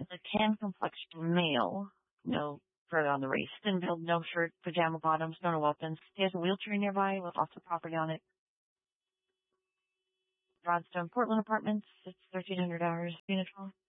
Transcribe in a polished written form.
It's a tan complexion male. No further on the race. Thin build, no shirt, pajama bottoms, no weapons. He has a wheelchair nearby with lots of property on it. Broadstone, Portland Apartments. It's $1,300. Unit 12.